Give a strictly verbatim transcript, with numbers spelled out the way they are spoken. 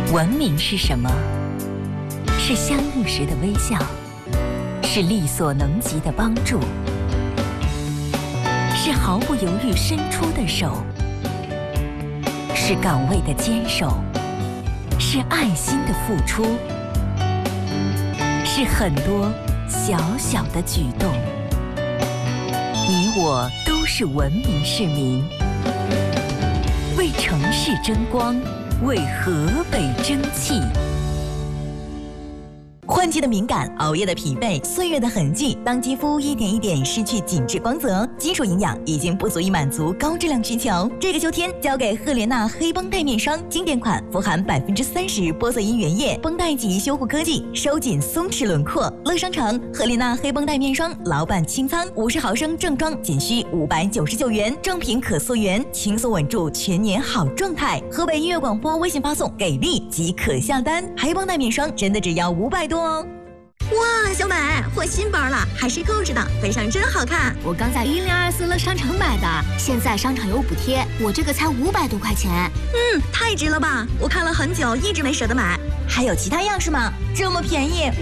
文明是什么？是相遇时的微笑，是力所能及的帮助，是毫不犹豫伸出的手，是岗位的坚守，是爱心的付出，是很多小小的举动。你我都是文明市民，为城市争光，为河北争气。 换季的敏感，熬夜的疲惫，岁月的痕迹，当肌肤一点一点失去紧致光泽，基础营养已经不足以满足高质量需求。这个秋天，交给赫莲娜黑绷带面霜，经典款，富含百分之三十玻色因原液，绷带级修护科技，收紧松弛轮廓。乐商城赫莲娜黑绷带面霜，老板清仓，五十毫升正装仅需五百九十九元，正品可溯源，轻松稳住全年好状态。河北音乐广播微信发送给力即可下单，黑绷带面霜真的只要五百多。 哇，小美换新包了，还是购置的，背上真好看。 我刚在一零二四乐商城买的，现在商场有补贴，我这个才五百多块钱。 嗯，太值了吧！我看了很久，一直没舍得买。 还有其他样式吗？这么便宜！